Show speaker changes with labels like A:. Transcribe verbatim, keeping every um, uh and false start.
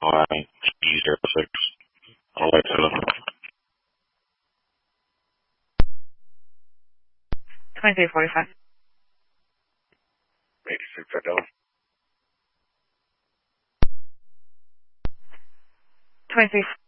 A: line T zero six. Alexa.
B: twenty-three forty-five.
A: eighty-six Adele.
B: twenty-three